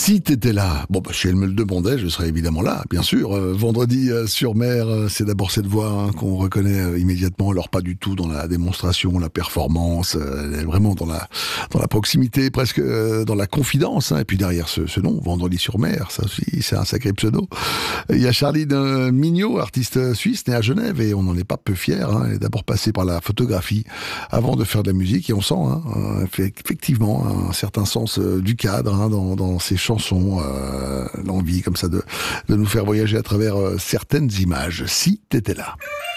Si t'étais là, bon, si elle me le demandait, je serais évidemment là, bien sûr. Vendredi sur mer, c'est d'abord cette voix qu'on reconnaît immédiatement. Alors pas du tout dans la démonstration, la performance, elle est vraiment dans la proximité, presque dans la confidence. Et puis derrière ce nom, Vendredi sur mer, ça aussi, c'est un sacré pseudo. Il y a Charline Mignot, artiste suisse, née à Genève, et on n'en est pas peu fier. Elle est d'abord passée par la photographie avant de faire de la musique, et on sent effectivement un certain sens du cadre dans ses chansons, l'envie comme ça de nous faire voyager à travers certaines images. Si t'étais là.